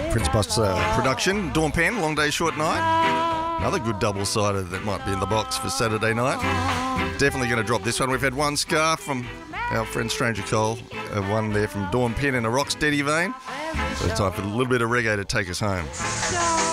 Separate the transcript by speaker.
Speaker 1: Prince Bus production. Dawn Penn, Long Day Short Night. Another good double-sided that might be in the box for Saturday night. Definitely going to drop this one. We've had one scarf from our friend Stranger Cole, one there from Dawn Penn in a Rocksteady vein. So it's time for a little bit of reggae to take us home.